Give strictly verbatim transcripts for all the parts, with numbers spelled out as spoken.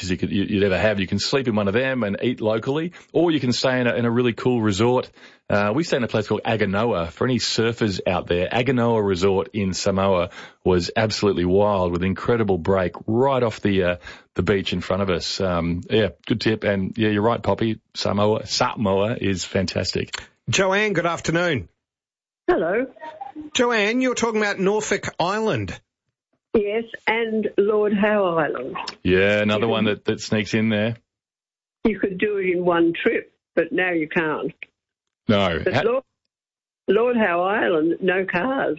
beaches you could, you, you'd ever have. You can sleep in one of them and eat locally, or you can stay in a, in a really cool resort. Uh, we stay in a place called Aganoa. For any surfers out there, Aganoa Resort in Samoa was absolutely wild with incredible break right off the uh, the beach in front of us. Um, yeah, good tip. And yeah, you're right, Poppy. Samoa, Samoa is fantastic. Joanne, good afternoon. Hello. Joanne, you're talking about Norfolk Island. Yes, and Lord Howe Island. Yeah, another one that, that sneaks in there. You could do it in one trip, but now you can't. No. But Ha- Lord, Lord Howe Island, no cars.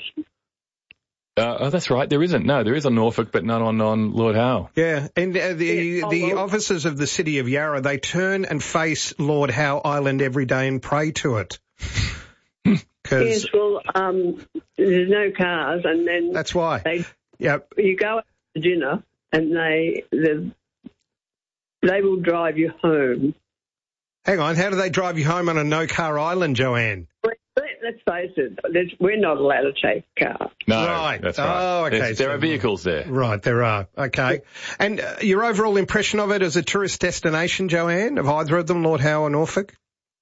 Uh, oh, that's right. There isn't. No, there is on Norfolk, but not on, on Lord Howe. Yeah, and uh, the Yeah, the oh, well. officers of the City of Yarra, they turn and face Lord Howe Island every day and pray to it. Cause Yes, well, um, there's no cars, and then that's why. they, Yep. you go out to dinner, and they the, they will drive you home. Hang on, how do they drive you home on a no-car island, Joanne? Let, let's face it, there's, we're not allowed to take a car. No, Right. that's right. Oh, okay. There's- there So- are vehicles there. Right, there are. Okay. And uh, your overall impression of it as a tourist destination, Joanne, of either of them, Lord Howe or Norfolk?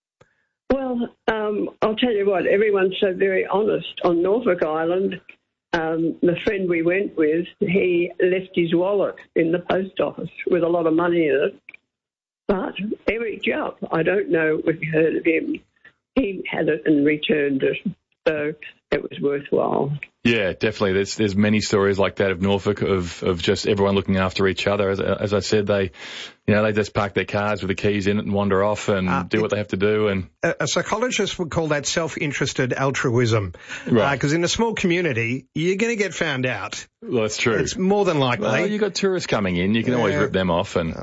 Well, um, I'll tell you what, everyone's so very honest on Norfolk Island. Um, the friend we went with, he left his wallet in the post office with a lot of money in it. But Eric Jupp, I don't know if you heard of him, he had it and returned it. So it was worthwhile. Yeah, definitely. There's there's many stories like that of Norfolk, of of just everyone looking after each other. As as I said, they, you know, they just park their cars with the keys in it and wander off and Uh, do what they have to do. And A, a psychologist would call that self-interested altruism. Right. Because in a small community, you're going to get found out. well, that's true. It's more than likely. Well, you got tourists coming in. You can always Yeah. rip them off. And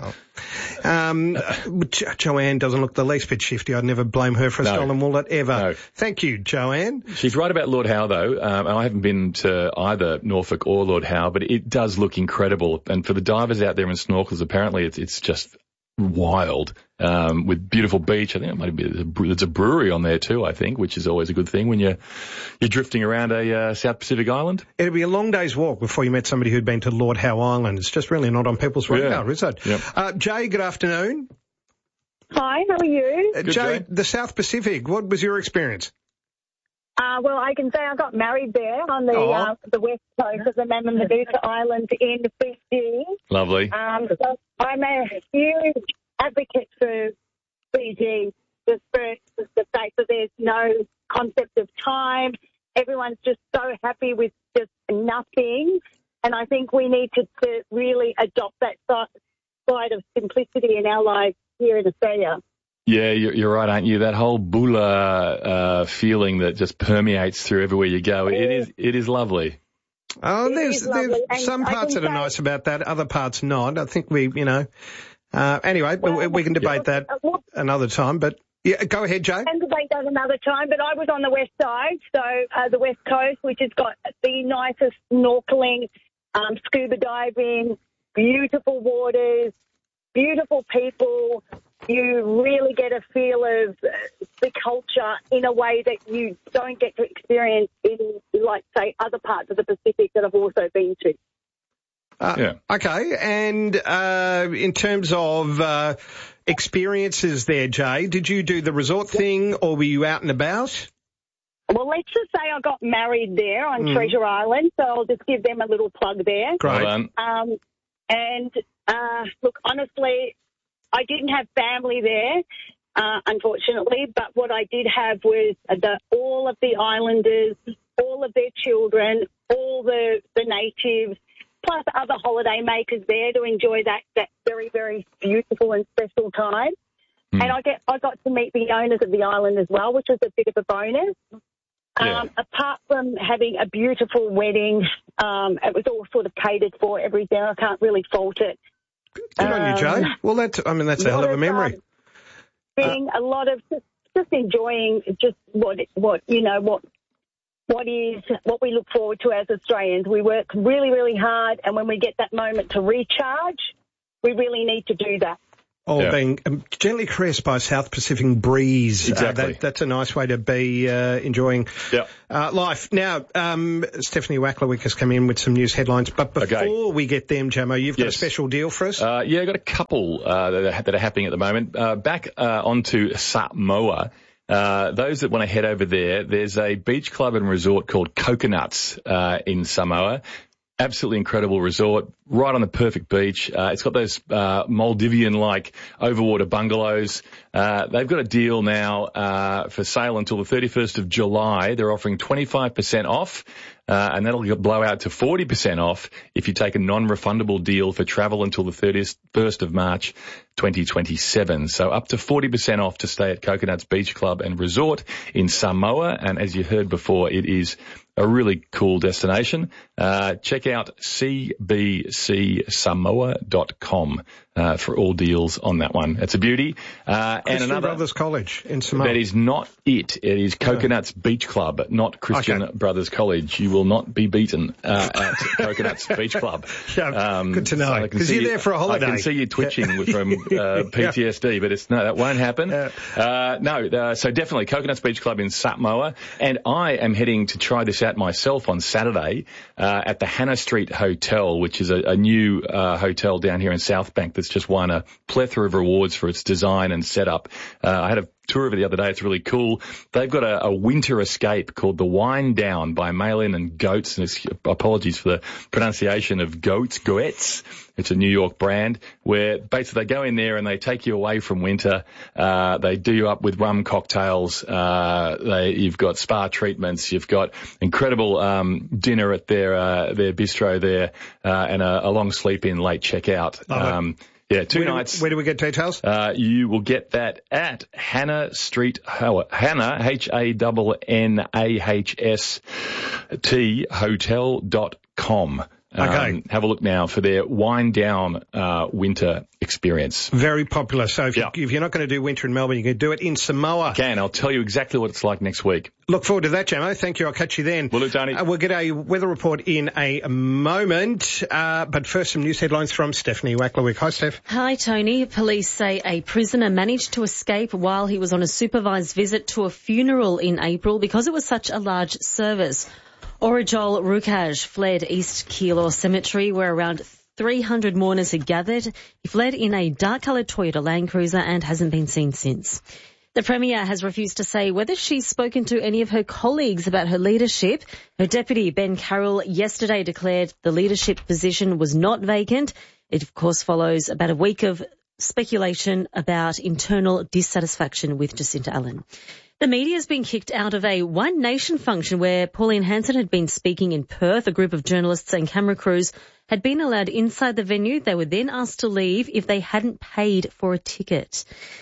Um, jo- Joanne doesn't look the least bit shifty. I'd never blame her for a No. stolen wallet ever. No. Thank you, Joanne. she's right about Lord Howe, though. Um, I haven't been to either Norfolk or Lord Howe, but it does look incredible. And for the divers out there and snorkelers, apparently it's it's just wild, um, with beautiful beach. I think it might be there's a brewery on there too, I think, which is always a good thing when you're you're drifting around a uh, South Pacific island. It'd be a long day's walk before you met somebody who'd been to Lord Howe Island. It's just really not on people's radar, Yeah. is it? Yep. Uh, Jay, good afternoon. Hi, how are you? Uh, Good, Jay, Jay. the South Pacific, what was your experience? Uh, well, I can say I got married there on the Oh. uh, the west coast of the Mamamabusa Island in Fiji. Lovely. Um, so I'm a huge advocate for Fiji, just for the fact that there's no concept of time. Everyone's just so happy with just nothing. And I think we need to, to really adopt that si- side of simplicity in our lives here in Australia. Yeah, you're, you're right, aren't you? That whole bula uh, feeling that just permeates through everywhere you go. It is it is lovely. Oh, It there's, is there's lovely, and some I parts can that are say- nice about that, other parts not. I think we, you know, uh, anyway, we, Well, we can debate that uh, well, another time, but yeah, go ahead, Jay. and debate that another time, but I was on the west side, so uh, the west coast, which has got the nicest snorkeling, um, scuba diving, beautiful waters, beautiful people. You really get a feel of the culture in a way that you don't get to experience in, like, say, other parts of the Pacific that I've also been to. Uh, Yeah. Okay, and uh, in terms of uh, experiences there, Jay, did you do the resort thing or were you out and about? Well, let's just say I got married there on Mm. Treasure Island, so I'll just give them a little plug there. Great. Well done. Um, and uh, look, honestly, I didn't have family there, uh, unfortunately, but what I did have was the, all of the islanders, all of their children, all the, the natives, plus other holiday makers there to enjoy that, that very, very beautiful and special time. Mm. And I get I got to meet the owners of the island as well, which was a bit of a bonus. Yeah. Um, apart from having a beautiful wedding, um, it was all sort of catered for everything. I can't really fault it. Good on you, Jay. Um, Well, that's, I mean, that's a hell of a memory. um, being a lot of just, just enjoying just what what you know what what is what we look forward to as Australians. We work really really hard, and when we get that moment to recharge, we really need to do that. or yeah. being um, gently caressed by a South Pacific breeze. Exactly. Uh, that, that's a nice way to be uh, enjoying yeah. uh, life. Now, um, Stephanie Wacklerwick has come in with some news headlines, but before okay. we get them, Jamo, you've got yes. a special deal for us? Uh, yeah, I've got a couple uh, that, are, that are happening at the moment. Uh, back uh, onto Samoa. Uh, those that want to head over there, there's a beach club and resort called Coconuts uh, in Samoa. Absolutely incredible resort, right on the perfect beach. Uh, it's got those uh, Maldivian-like overwater bungalows. Uh, they've got a deal now uh, for sale until the thirty-first of July. They're offering twenty-five percent off, uh, and that'll blow out to forty percent off if you take a non-refundable deal for travel until the thirty-first of March twenty twenty-seven. So up to forty percent off to stay at Coconuts Beach Club and Resort in Samoa. And as you heard before, it is a really cool destination. Uh, check out c b c samoa dot com uh, for all deals on that one. It's a beauty. Uh, Christian and another Brothers College in Samoa. That is not it. It is Coconuts yeah. Beach Club, not Christian okay. Brothers College. You will not be beaten uh, at Coconuts Beach Club. Yeah, um, good to know. Because so you're you, there for a holiday. I can see you twitching from uh, P T S D, yeah. but it's no, that won't happen. Yeah. Uh, no, uh, so definitely Coconuts Beach Club in Samoa, and I am heading to try this out myself on Saturday uh, at the Hannah Street Hotel, which is a, a new uh, hotel down here in South Bank that's just won a plethora of awards for its design and setup. Uh, I had a tour of it the other day. It's really cool. They've got a, a winter escape called the Wine Down by Malin and Goats. And it's, apologies for the pronunciation of Goats, Goetz. It's a New York brand where basically they go in there and they take you away from winter. Uh, they do you up with rum cocktails. Uh, they, you've got spa treatments. You've got incredible, um, dinner at their, uh, their bistro there, uh, and a, a long sleep in, late checkout. Um, Yeah, two where nights. Do, where do we get details? Uh, you will get that at Hannah Street, Hannah, H A N N A H S T hotel dot com. Um, okay. Have a look now for their Wine Down uh, winter experience. Very popular. So if, yeah. you, if you're not going to do winter in Melbourne, you can do it in Samoa. Can. I'll tell you exactly what it's like next week. Look forward to that, Jamo. Thank you. I'll catch you then. Will do, Tony. Uh, we'll get a weather report in a moment. Uh, but first, some news headlines from Stephanie Wacklerwick. Hi, Steph. Hi, Tony. Police say a prisoner managed to escape while he was on a supervised visit to a funeral in April because it was such a large service. Orajol Rukaj fled East Keilor Cemetery where around three hundred mourners had gathered. He fled in a dark-coloured Toyota Land Cruiser and hasn't been seen since. The Premier has refused to say whether she's spoken to any of her colleagues about her leadership. Her deputy, Ben Carroll, yesterday declared the leadership position was not vacant. It, of course, follows about a week of speculation about internal dissatisfaction with Jacinta Allen. The media has been kicked out of a One Nation function where Pauline Hanson had been speaking in Perth. A group of journalists and camera crews had been allowed inside the venue. They were then asked to leave if they hadn't paid for a ticket.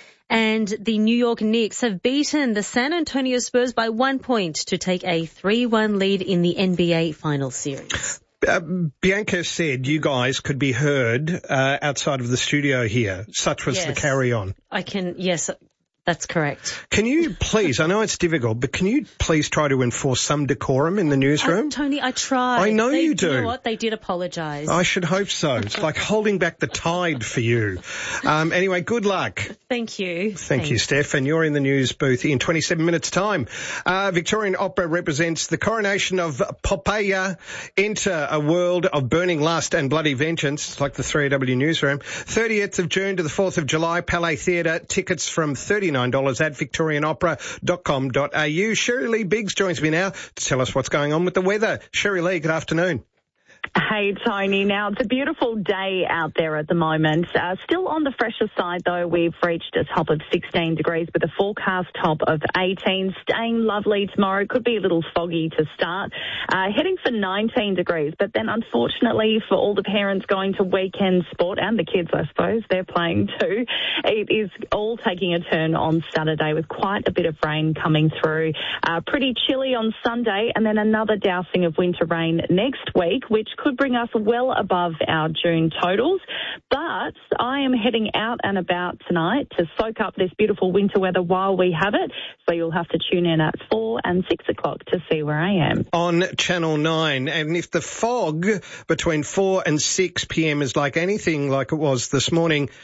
And the New York Knicks have beaten the San Antonio Spurs by one point to take a three one lead in the N B A Final Series. Uh, Bianca said you guys could be heard uh, outside of the studio here. Such was yes. the carry-on. I can, yes. That's correct. Can you please, I know it's difficult, but can you please try to enforce some decorum in the newsroom? Uh, Tony, I tried. I know they, you do. You know what? They did apologise. I should hope so. It's like holding back the tide for you. Um, anyway, good luck. Thank you. Thank Thanks. you, Steph. And you're in the news booth in twenty-seven minutes' time. Uh, Victorian Opera represents the coronation of Poppaea. Enter a world of burning lust and bloody vengeance. It's like the three A W newsroom. thirtieth of June to the fourth of July, Palais Theatre. Tickets from thirty-nine dollars at victorian opera dot com dot a u. Sherry Lee Biggs joins me now to tell us what's going on with the weather. Sherry Lee, good afternoon. Hey, Tony. Now, it's a beautiful day out there at the moment. Uh, still on the fresher side, though. We've reached a top of sixteen degrees with a forecast top of eighteen. Staying lovely tomorrow. Could be a little foggy to start. Uh, heading for nineteen degrees. But then, unfortunately, for all the parents going to weekend sport and the kids, I suppose, they're playing too, it is all taking a turn on Saturday with quite a bit of rain coming through. Uh, pretty chilly on Sunday and then another dousing of winter rain next week, which could bring us well above our June totals. But I am heading out and about tonight to soak up this beautiful winter weather while we have it. So you'll have to tune in at four and six o'clock to see where I am. On Channel nine. And if the fog between four and six p.m. is like anything like it was this morning,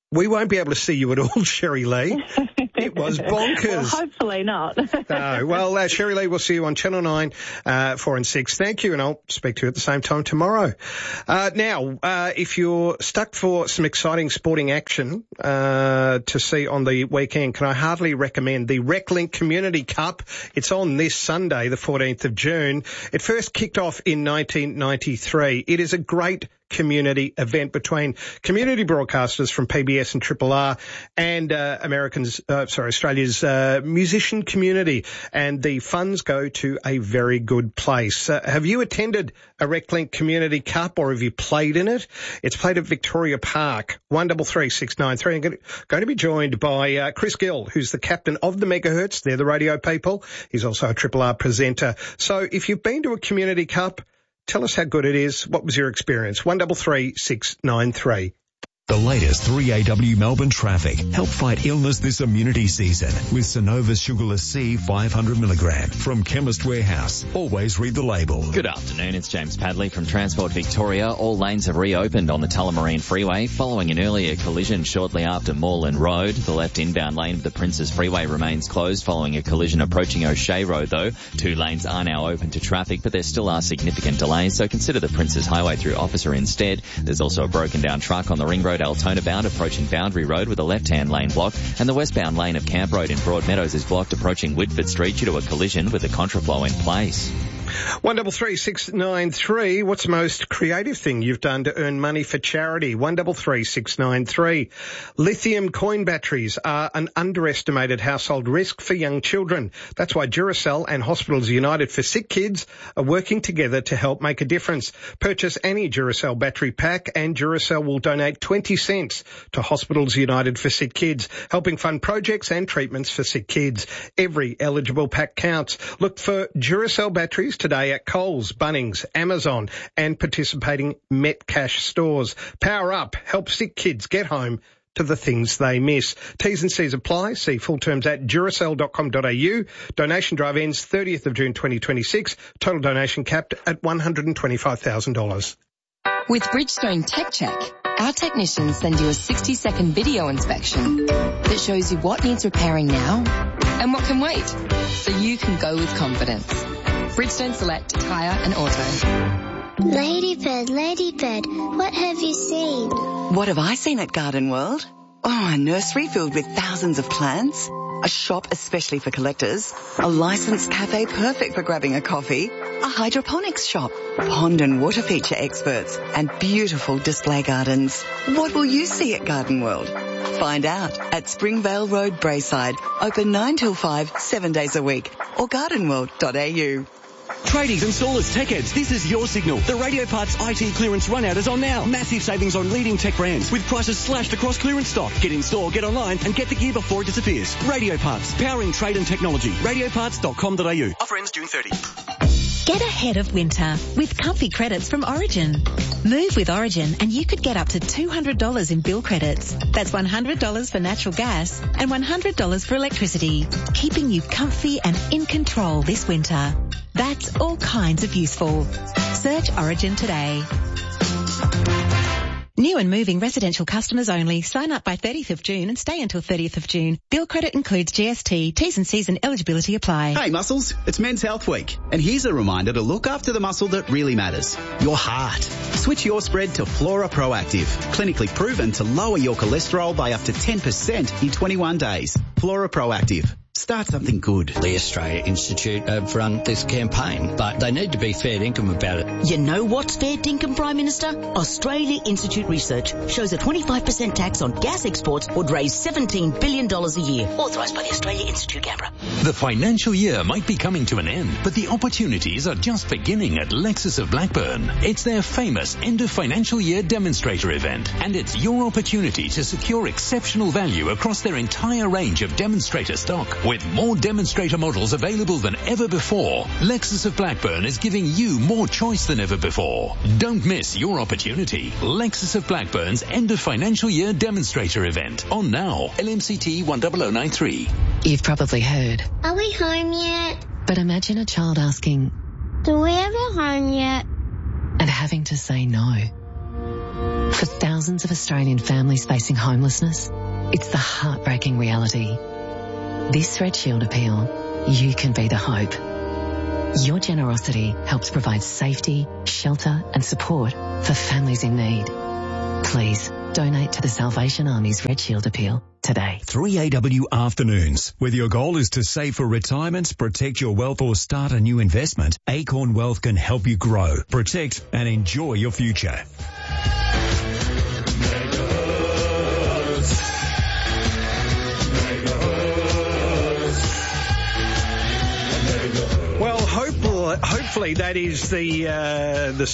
We won't be able to see you at all, Sherry Lee. It was bonkers. Well, hopefully not. No. Well, uh, Sherry Lee, we'll see you on Channel nine, uh, four and six. Thank you, and I'll speak to you at the same time tomorrow. Uh, now, uh, if you're stuck for some exciting sporting action uh, to see on the weekend, can I heartily recommend the RecLink Community Cup. It's on this Sunday, the fourteenth of June. It first kicked off in nineteen ninety-three. It is a great community event between community broadcasters from P B S and Triple R and uh, Americans, uh, sorry, Australia's uh, musician community, and the funds go to a very good place. Uh, have you attended a RecLink Community Cup, or have you played in it? It's played at Victoria Park. one three three six nine three. I'm going to be joined by uh, Chris Gill, who's the captain of the Megahertz. They're the radio people. He's also a Triple R presenter. So if you've been to a Community Cup, tell us how good it is. What was your experience? one three three six nine three. The latest three A W Melbourne traffic. Help fight illness this immunity season with Synovus Sugarless C five hundred milligram from Chemist Warehouse. Always read the label. Good afternoon, it's James Padley from Transport Victoria. All lanes have reopened on the Tullamarine Freeway following an earlier collision shortly after Moreland Road. The left inbound lane of the Princes Freeway remains closed following a collision approaching O'Shea Road, though. Two lanes are now open to traffic, but there still are significant delays, so consider the Princes Highway through Officer instead. There's also a broken down truck on the Ring Road Altona bound approaching Boundary Road with a left-hand lane block, and the westbound lane of Camp Road in Broadmeadows is blocked approaching Whitford Street due to a collision with a contraflow in place. one three three six nine three. What's the most creative thing you've done to earn money for charity? one three three six nine three. Lithium coin batteries are an underestimated household risk for young children. That's why Duracell and Hospitals United for Sick Kids are working together to help make a difference. Purchase any Duracell battery pack and Duracell will donate twenty cents to Hospitals United for Sick Kids, helping fund projects and treatments for sick kids. Every eligible pack counts. Look for Duracell batteries today at Coles, Bunnings, Amazon and participating Metcash stores. Power up. Help sick kids get home to the things they miss. T's and C's apply. See full terms at duracell dot com dot a u. Donation drive ends thirtieth of June twenty twenty-six. Total donation capped at one hundred twenty-five thousand dollars. With Bridgestone Tech Check, our technicians send you a sixty second video inspection that shows you what needs repairing now and what can wait, so you can go with confidence. Bridgestone Select Tyre and Auto. Ladybird, Ladybird, what have you seen? What have I seen at Garden World? Oh, a nursery filled with thousands of plants, a shop especially for collectors, a licensed cafe perfect for grabbing a coffee, a hydroponics shop, pond and water feature experts, and beautiful display gardens. What will you see at Garden World? Find out at Springvale Road, Braeside, open nine till five, seven days a week, or garden world dot a u. Tradies, installers, tech heads, this is your signal. The Radio Parts I T clearance run out is on now. Massive savings on leading tech brands with prices slashed across clearance stock. Get in store, get online and get the gear before it disappears. Radio Parts, powering trade and technology. radio parts dot com dot a u. Offer ends June thirtieth. Get ahead of winter with comfy credits from Origin. Move with Origin and you could get up to two hundred dollars in bill credits. That's one hundred dollars for natural gas and one hundred dollars for electricity, keeping you comfy and in control this winter. That's all kinds of useful. Search Origin today. New and moving residential customers only. Sign up by thirtieth of June and stay until thirtieth of June. Bill credit includes G S T. T's and C's and eligibility apply. Hey muscles, it's Men's Health Week. And here's a reminder to look after the muscle that really matters, your heart. Switch your spread to Flora Proactive. Clinically proven to lower your cholesterol by up to ten percent in twenty-one days. Flora Proactive. Start something good. The Australia Institute have run this campaign, but they need to be fair income about it. You know what's fair income, Prime Minister? Australia Institute research shows a twenty-five percent tax on gas exports would raise seventeen billion dollars a year. Authorised by the Australia Institute, Canberra. The financial year might be coming to an end, but the opportunities are just beginning at Lexus of Blackburn. It's their famous end of financial year demonstrator event, and it's your opportunity to secure exceptional value across their entire range of demonstrator stock. With more demonstrator models available than ever before, Lexus of Blackburn is giving you more choice than ever before. Don't miss your opportunity. Lexus of Blackburn's end of financial year demonstrator event on now. L M C T one zero zero nine three. You've probably heard. Are we home yet? But imagine a child asking, Do we have a home yet? and having to say no. For thousands of Australian families facing homelessness, it's the heartbreaking reality. This Red Shield appeal, you can be the hope. Your generosity helps provide safety, shelter and support for families in need. Please donate to the Salvation Army's Red Shield appeal today. three A W Afternoons. Whether your goal is to save for retirement, protect your wealth or start a new investment, Acorn Wealth can help you grow, protect and enjoy your future. Well, hopefully, hopefully that is the uh, the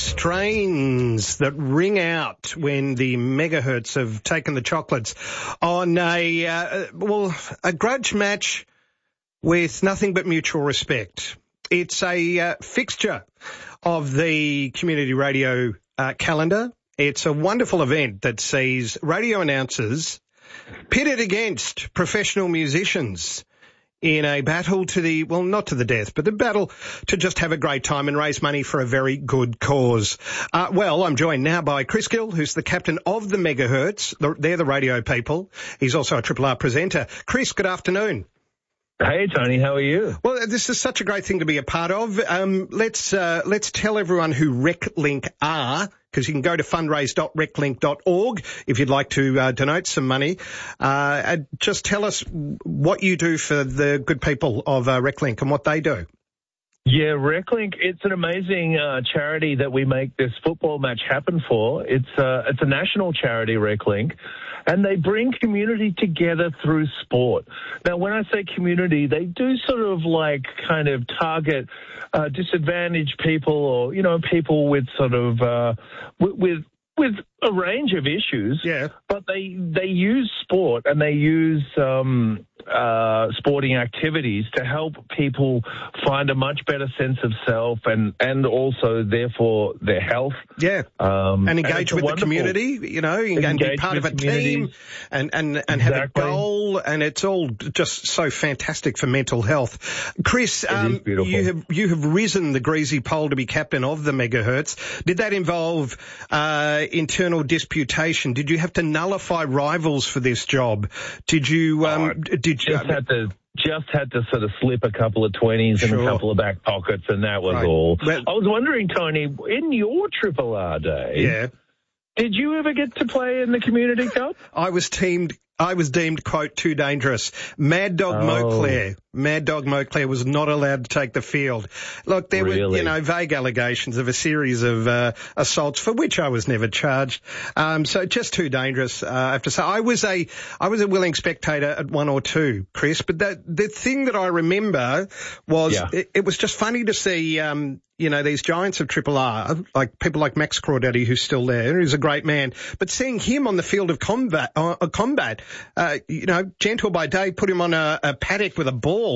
strains that ring out when the megahertz have taken the chocolates on a uh, well a grudge match with nothing but mutual respect. It's a uh, fixture of the community radio uh, calendar. It's a wonderful event that sees radio announcers pitted against professional musicians in a battle to the, well, not to the death, but the battle to just have a great time and raise money for a very good cause. Uh, well, I'm joined now by Chris Gill, who's the captain of the Megahertz. They're the radio people. He's also a Triple R presenter. Chris, good afternoon. Hey, Tony, how are you? Well, this is such a great thing to be a part of. Um, let's uh, let's tell everyone who RecLink are, because you can go to fundraise dot rec link dot org if you'd like to uh, donate some money. Uh, and just tell us what you do for the good people of uh, RecLink and what they do. Yeah, RecLink, it's an amazing uh, charity that we make this football match happen for. It's, uh, it's a national charity, RecLink, and they bring community together through sport. Now, when I say community, they do sort of like kind of target uh, disadvantaged people or, you know, people with sort of, uh, with, with with a range of issues. Yeah. But they, they use sport and they use, um, uh, sporting activities to help people find a much better sense of self and, and also therefore their health. Yeah. Um, and engage and with the community, you know, and be part of a team and, and, and exactly. have a goal. And it's all just so fantastic for mental health. Chris, um, you have, you have risen the greasy pole to be captain of the Megahertz. Did that involve, uh, internal disputation? Did you have to nullify rivals for this job? Did you, um, oh, did you just had to just had to sort of slip a couple of twenties Sure. and a couple of back pockets, and that was Right. all. Well- I was wondering, Tony, in your Triple R day, Yeah. did you ever get to play in the Community Cup? I was teamed, I was deemed, quote, too dangerous. Mad Dog Oh. Mauclair. Mad Dog Mauclair was not allowed to take the field. Look, there were, Really? you know, vague allegations of a series of uh, assaults for which I was never charged. Um, so just too dangerous, uh, I have to say. I was a, I was a willing spectator at one or two, Chris, but that, the thing that I remember was Yeah. it, it was just funny to see, um, you know, these giants of Triple R, like people like Max Crawdaddy, who's still there, who's a great man, but seeing him on the field of combat, uh, combat, uh, you know, gentle by day, put him on a, a paddock with a ball,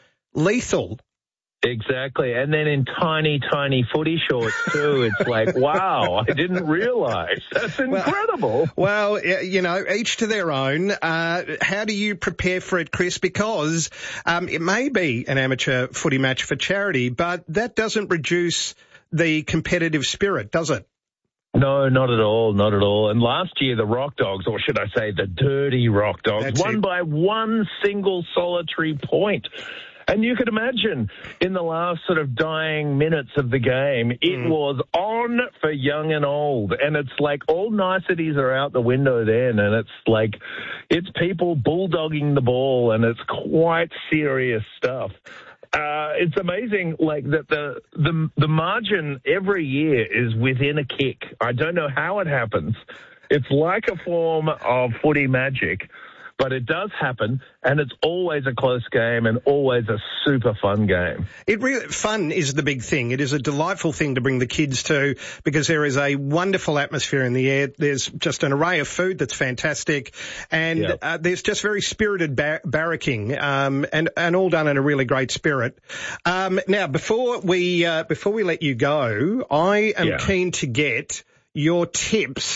lethal. Exactly. And then in tiny, tiny footy shorts too. It's like, wow, I didn't realize. That's incredible. Well, well, you know, each to their own. Uh, how do you prepare for it, Chris? Because um, it may be an amateur footy match for charity, but that doesn't reduce the competitive spirit, does it? No, not at all, not at all. And last year, the Rock Dogs, or should I say the Dirty Rock Dogs, That's won it. by one single solitary point. And you could imagine in the last sort of dying minutes of the game, it Mm. was on for young and old. And it's like all niceties are out the window then. And it's like, it's people bulldogging the ball and it's quite serious stuff. Uh, it's amazing, like that the, the, the margin every year is within a kick. I don't know how it happens. It's like a form of footy magic. But it does happen, and it's always a close game and always a super fun game. It really, fun is the big thing. It is a delightful thing to bring the kids to because there is a wonderful atmosphere in the air. There's just an array of food that's fantastic, and Yep. uh, there's just very spirited bar- barracking, um, and and all done in a really great spirit. Um, now, before we uh, before we let you go, I am Yeah. keen to get your tips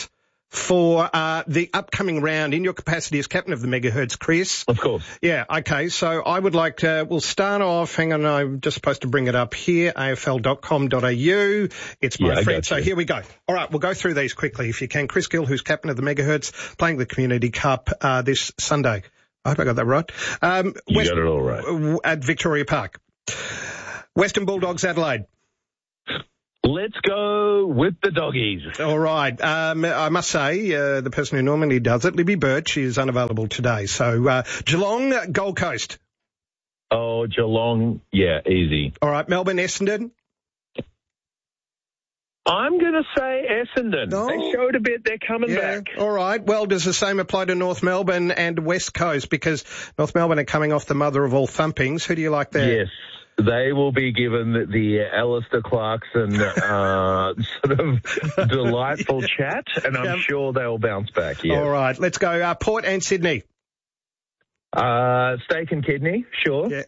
for uh, the upcoming round in your capacity as captain of the Megahertz, Chris. Of course. Yeah, okay. So I would like to, we'll start off, hang on, I'm just supposed to bring it up here, A F L dot com dot A U. It's my Yeah, I friend. got you. So here we go. All right, we'll go through these quickly if you can. Chris Gill, who's captain of the Megahertz, playing the Community Cup uh, this Sunday. I hope I got that right. Um, You West- got it all right. At Victoria Park. Western Bulldogs, Adelaide. Let's go with the doggies. All right. Um, I must say, uh, the person who normally does it, Libby Birch, is unavailable today. So, uh, Geelong, Gold Coast. Oh, Geelong, yeah, easy. All right. Melbourne, Essendon. I'm going to say Essendon. Oh. They showed a bit. They're coming Yeah. back. All right. Well, does the same apply to North Melbourne and West Coast? Because North Melbourne are coming off the mother of all thumpings. Who do you like there? Yes. They will be given the Alistair Clarkson uh, sort of delightful chat, and I'm Yep. sure they'll bounce back. Yeah. All right. Let's go. Uh, Port and Sydney. Uh, steak and kidney, sure. Yeah.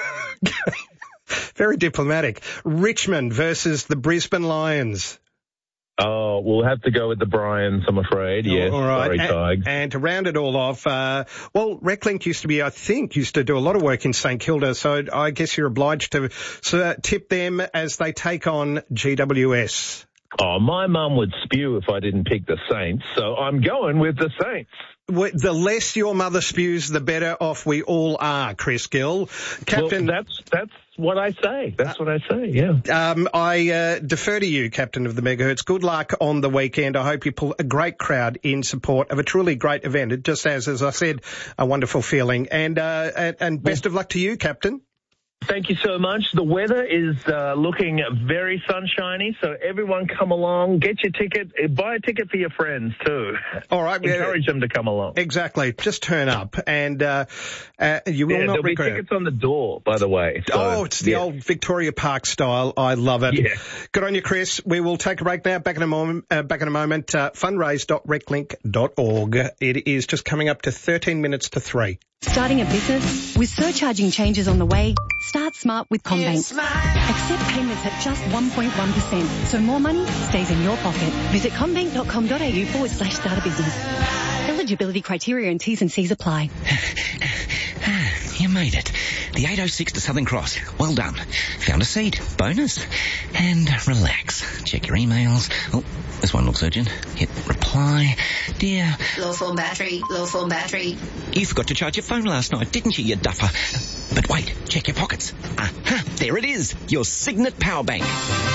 Very diplomatic. Richmond versus the Brisbane Lions. Oh, we'll have to go with the Bryans, I'm afraid. Yes, All right. sorry, and, Tigers. and to round it all off, uh, well, Reclink used to be, I think, used to do a lot of work in St Kilda, so I guess you're obliged to so, tip them as they take on G W S. Oh, my mum would spew if I didn't pick the Saints, so I'm going with the Saints. The less your mother spews, the better off we all are, Chris Gill. Captain, Well, that's that's what I say. That's what I say, yeah. um, I uh, defer to you, Captain of the Megahertz. Good luck on the weekend. I hope you pull a great crowd in support of a truly great event. It just has, as I said, a wonderful feeling. And uh, and, and best of luck to you, Captain. Thank you so much. The weather is uh, looking very sunshiny, so everyone come along, get your ticket, uh, buy a ticket for your friends too. All right. Encourage them to come along. Exactly. Just turn up and uh, uh, you will Yeah, not there'll be regret it. tickets on the door, by the way. So, Oh, it's the yeah. old Victoria Park style. I love it. Yeah. Good on you, Chris. We will take a break now. Back in a moment. Uh, back in a moment. Uh, fundraise dot reclink dot org. It is just coming up to thirteen minutes to three. Starting a business? With surcharging changes on the way, start smart with CommBank. Accept payments at just one point one percent, so more money stays in your pocket. Visit commbank dot com dot a u forward slash start a business. Eligibility criteria and T's and C's apply. You made it. The eight oh six to Southern Cross. Well done. Found a seat. Bonus. And relax. Check your emails. Oh, this one looks urgent. Hit reply. Dear. Low phone battery, low phone battery. You forgot to charge your phone last night, didn't you, you duffer? But wait, check your pockets. Aha, there it is. Your Signet Power Bank.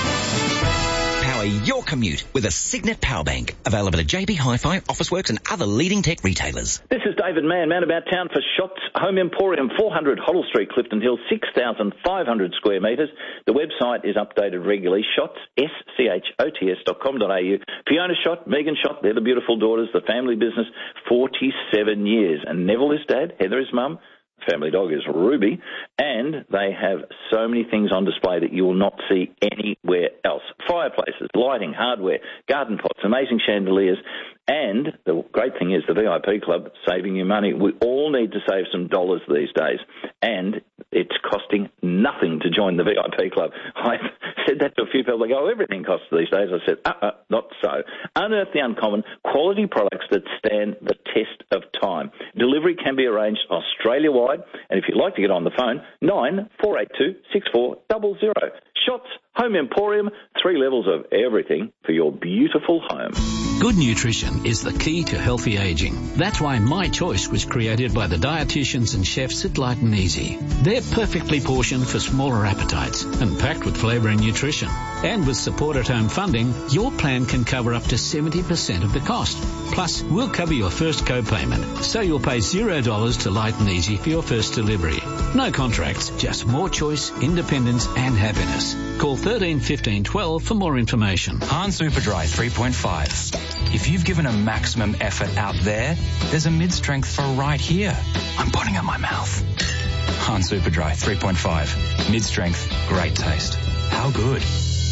Power your commute with a Signet Power Bank. Available at J B Hi-Fi, Officeworks and other leading tech retailers. This is David Mann, man about town for Shots Home Emporium, four hundred Hoddle Street, Clifton Hill, six thousand five hundred square metres. The website is updated regularly, shots, S C H O T S dot com dot A U. Fiona Shott, Megan Shott, they're the beautiful daughters, the family business, forty-seven years. And Neville is dad, Heather is mum. Family dog is Ruby, and they have so many things on display that you will not see anywhere else. Fireplaces, lighting, hardware, garden pots, amazing chandeliers, and the great thing is the V I P Club saving you money. We all need to save some dollars these days, and it's costing nothing to join the V I P Club. I've said that to a few people. They go, oh, everything costs these days. I said, uh-uh, not so. Unearth the uncommon, quality products that stand the test of time. Delivery can be arranged Australia-wide, and if you'd like to get on the phone, nine four eight two six four zero zero. Shots Home Emporium, three levels of everything for your beautiful home. Good nutrition is the key to healthy aging. That's why My Choice was created by the dietitians and chefs at Light and Easy. They're perfectly portioned for smaller appetites and packed with flavour and nutrition. And with support at home funding, your plan can cover up to seventy percent of the cost. Plus, we'll cover your first co-payment, so you'll pay zero dollars to Light and Easy for your first delivery. No contracts, just more choice, independence and happiness. Call thirteen fifteen twelve for more information. Han Superdry three point five. If you've given a maximum effort out there, there's a mid-strength for right here. I'm putting up my mouth. Han Superdry three point five. Mid-strength, great taste. How good?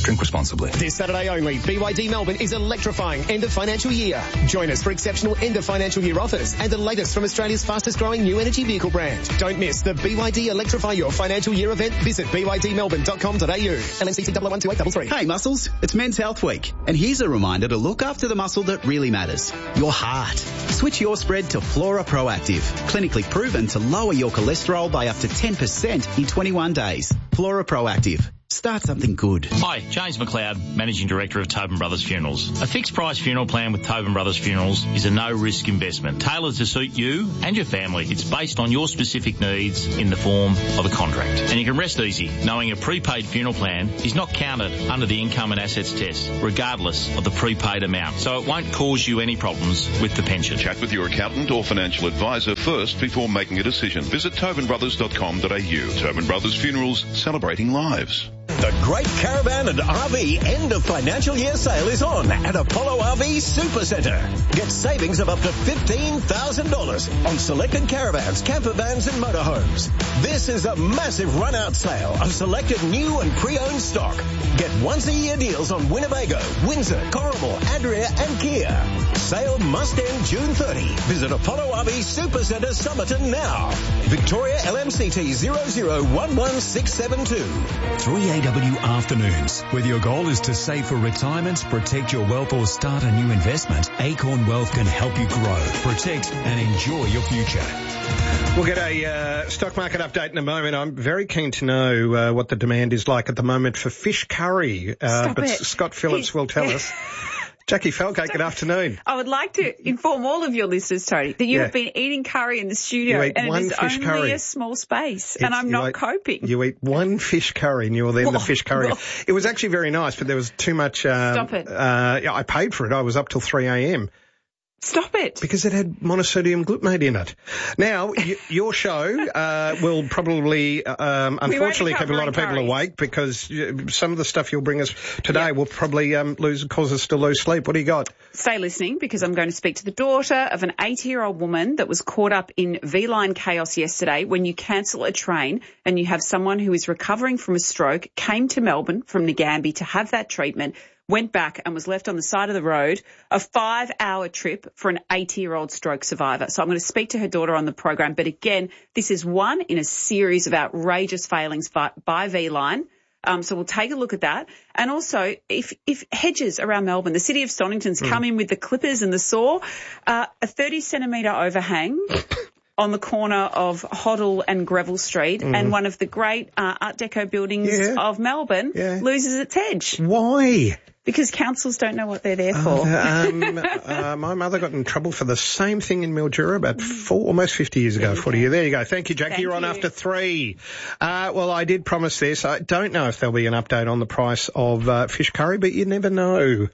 Drink responsibly. This Saturday only, B Y D Melbourne is electrifying end of financial year. Join us for exceptional end of financial year offers and the latest from Australia's fastest growing new energy vehicle brand. Don't miss the B Y D Electrify Your Financial Year event. Visit b y d melbourne dot com dot a u. L N C T one one two eight three three. Hey muscles, it's Men's Health Week, and here's a reminder to look after the muscle that really matters, your heart. Switch your spread to Flora Proactive, clinically proven to lower your cholesterol by up to ten percent in twenty-one days. Flora Proactive. Start something good. Hi, James McLeod, Managing Director of Tobin Brothers Funerals. A fixed price funeral plan with Tobin Brothers Funerals is a no-risk investment, tailored to suit you and your family. It's based on your specific needs in the form of a contract. And you can rest easy knowing a prepaid funeral plan is not counted under the income and assets test, regardless of the prepaid amount. So it won't cause you any problems with the pension. Chat with your accountant or financial advisor first before making a decision. Visit tobin brothers dot com dot a u. Tobin Brothers Funerals, celebrating lives. The Great Caravan and R V end of financial year sale is on at Apollo R V Supercentre. Get savings of up to fifteen thousand dollars on selected caravans, camper vans and motorhomes. This is a massive run-out sale of selected new and pre-owned stock. Get once-a-year deals on Winnebago, Windsor, Corrimal, Adria and Kia. Sale must end June thirtieth. Visit Apollo R V Supercentre Somerton now. Victoria L M C T zero zero one one six seven two. three A W Afternoons. Whether your goal is to save for retirement, protect your wealth or start a new investment, Acorn Wealth can help you grow, protect and enjoy your future. We'll get a uh, stock market update in a moment. I'm very keen to know uh, what the demand is like at the moment for fish curry. Uh, Stop but it. Scott Phillips will tell us. Jackie Falcate, good afternoon. I would like to inform all of your listeners, Tony, that you Yeah. have been eating curry in the studio, You eat and one it is fish only curry. a small space, and It's- I'm you not eat- coping. You eat one fish curry and you're then the Well, fish curry. well. It was actually very nice, but there was too much... Um, Stop it. Uh, yeah, I paid for it. I was up till three a.m. Stop it. Because it had monosodium glutamate in it. Now, y- your show uh, will probably, um, We won't be unfortunately, keep a lot of people covering awake because uh, some of the stuff you'll bring us today will probably um, lose, cause us to lose sleep. What do you got? Stay listening, because I'm going to speak to the daughter of an eighty-year-old woman that was caught up in V-line chaos yesterday when you cancel a train and you have someone who is recovering from a stroke, came to Melbourne from Ngambie to have that treatment, went back and was left on the side of the road, a five-hour trip for an eighty-year-old stroke survivor. So I'm going to speak to her daughter on the program. But again, this is one in a series of outrageous failings by, by V-Line. Um, so we'll take a look at that. And also, if, if hedges around Melbourne, the city of Stonington's Mm. come in with the clippers and the saw, uh, a thirty centimetre overhang on the corner of Hoddle and Greville Street, Mm. and one of the great uh, Art Deco buildings Yeah. of Melbourne Yeah. loses its edge. Why? Because councils don't know what they're there for. Uh, um, uh, my mother got in trouble for the same thing in Mildura about four, almost fifty years ago, forty years. There you go. Thank you, Jackie. Thank You're on you. after three. Uh, well, I did promise this. I don't know if there'll be an update on the price of uh, fish curry, but you never know.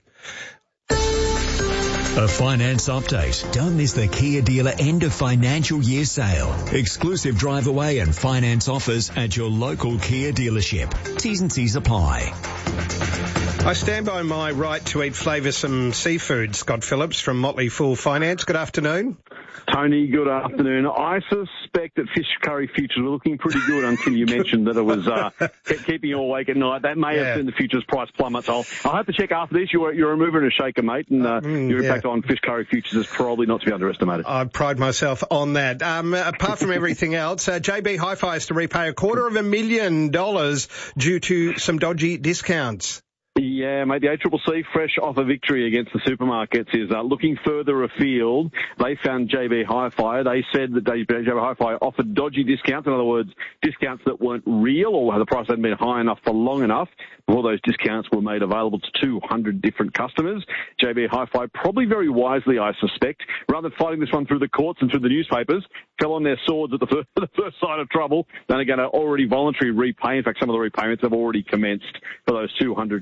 A finance update. Don't miss the Kia dealer end of financial year sale. Exclusive drive away and finance offers at your local Kia dealership. T's and C's apply. I stand by my right to eat flavoursome seafood. Scott Phillips from Motley Fool Finance. Good afternoon. Tony, good afternoon. I suspect that fish curry futures were looking pretty good until you mentioned that it was uh, kept keeping you awake at night. That may Yeah. have seen the futures price plummet. So I'll, I'll have to check after this. You're, you're a mover and a shaker, mate, and uh, Mm, your yeah. impact on fish curry futures is probably not to be underestimated. I pride myself on that. Um, apart from everything else, uh, J B Hi-Fi has to repay a quarter of a million dollars due to some dodgy discounts. Yeah, mate, the A C C C, fresh off a victory against the supermarkets, is uh, looking further afield. They found J B Hi-Fi. They said that J B Hi-Fi offered dodgy discounts, in other words, discounts that weren't real or the price hadn't been high enough for long enough before those discounts were made available to two hundred different customers. J B Hi-Fi, probably very wisely, I suspect, rather than fighting this one through the courts and through the newspapers, fell on their swords at the first, the first sign of trouble. Then again, are already voluntary repay. In fact, some of the repayments have already commenced for those two hundred customers